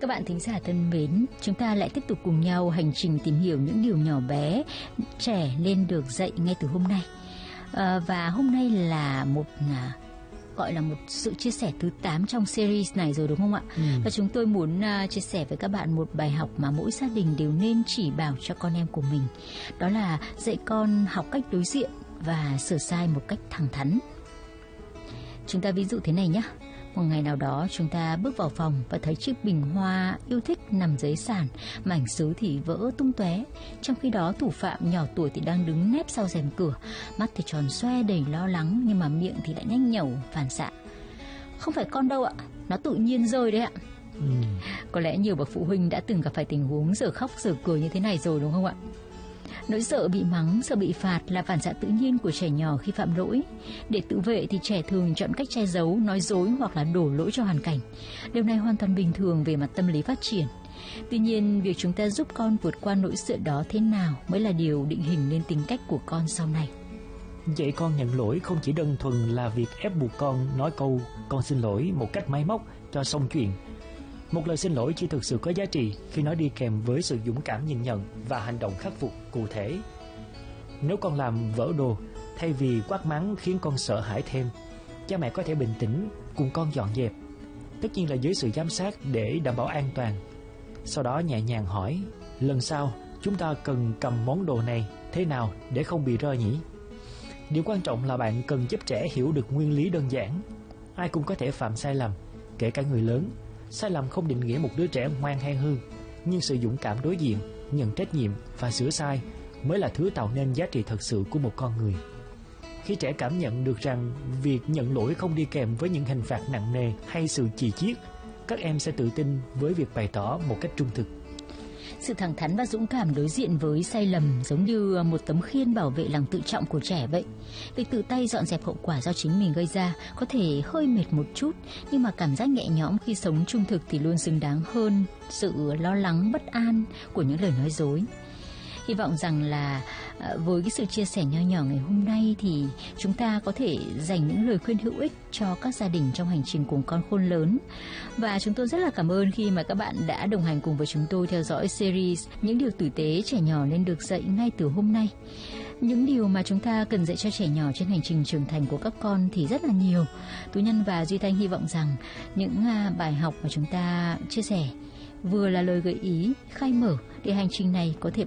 Các bạn thính giả thân mến, chúng ta lại tiếp tục cùng nhau hành trình tìm hiểu những điều nhỏ bé trẻ nên được dạy ngay từ hôm nay. Và hôm nay là gọi là một sự chia sẻ thứ 8 trong series này rồi đúng không ạ? Và chúng tôi muốn chia sẻ với các bạn một bài học mà mỗi gia đình đều nên chỉ bảo cho con em của mình. Đó là dạy con học cách đối diện và sửa sai một cách thẳng thắn. Chúng ta ví dụ thế này nhé. Một ngày nào đó chúng ta bước vào phòng và thấy chiếc bình hoa yêu thích nằm dưới sàn, mảnh sứ thì vỡ tung tóe. Trong khi đó thủ phạm nhỏ tuổi thì đang đứng nép sau rèm cửa, mắt thì tròn xoe đầy lo lắng nhưng mà miệng thì đã nhanh nhẩu phản xạ: "Không phải con đâu ạ, nó tự nhiên rơi đấy ạ." Có lẽ nhiều bậc phụ huynh đã từng gặp phải tình huống giờ khóc giờ cười như thế này rồi đúng không ạ? Nỗi sợ bị mắng, sợ bị phạt là phản xạ tự nhiên của trẻ nhỏ khi phạm lỗi. Để tự vệ thì trẻ thường chọn cách che giấu, nói dối hoặc là đổ lỗi cho hoàn cảnh. Điều này hoàn toàn bình thường về mặt tâm lý phát triển. Tuy nhiên, việc chúng ta giúp con vượt qua nỗi sợ đó thế nào mới là điều định hình nên tính cách của con sau này. Dạy con nhận lỗi không chỉ đơn thuần là việc ép buộc con nói câu "con xin lỗi" một cách máy móc cho xong chuyện. Một lời xin lỗi chỉ thực sự có giá trị khi nó đi kèm với sự dũng cảm nhìn nhận và hành động khắc phục cụ thể. Nếu con làm vỡ đồ, thay vì quát mắng khiến con sợ hãi thêm, cha mẹ có thể bình tĩnh cùng con dọn dẹp, tất nhiên là dưới sự giám sát để đảm bảo an toàn. Sau đó nhẹ nhàng hỏi: "Lần sau chúng ta cần cầm món đồ này thế nào để không bị rơi nhỉ?" Điều quan trọng là bạn cần giúp trẻ hiểu được nguyên lý đơn giản. Ai cũng có thể phạm sai lầm, kể cả người lớn. Sai lầm không định nghĩa một đứa trẻ ngoan hay hư, nhưng sự dũng cảm đối diện, nhận trách nhiệm và sửa sai mới là thứ tạo nên giá trị thật sự của một con người. Khi trẻ cảm nhận được rằng việc nhận lỗi không đi kèm với những hình phạt nặng nề hay sự chì chiết, các em sẽ tự tin với việc bày tỏ một cách trung thực. Sự thẳng thắn và dũng cảm đối diện với sai lầm giống như một tấm khiên bảo vệ lòng tự trọng của trẻ vậy. Việc tự tay dọn dẹp hậu quả do chính mình gây ra có thể hơi mệt một chút, nhưng mà cảm giác nhẹ nhõm khi sống trung thực thì luôn xứng đáng hơn sự lo lắng bất an của những lời nói dối. Hy vọng rằng là với cái sự chia sẻ nho nhỏ ngày hôm nay thì chúng ta có thể dành những lời khuyên hữu ích cho các gia đình trong hành trình cùng con khôn lớn. Và chúng tôi rất là cảm ơn khi mà các bạn đã đồng hành cùng với chúng tôi theo dõi series Những điều tử tế trẻ nhỏ nên được dạy ngay từ hôm nay. Những điều mà chúng ta cần dạy cho trẻ nhỏ trên hành trình trưởng thành của các con thì rất là nhiều. Tú Nhân và Duy Thanh hy vọng rằng những bài học mà chúng ta chia sẻ vừa là lời gợi ý, khai mở để hành trình này có thể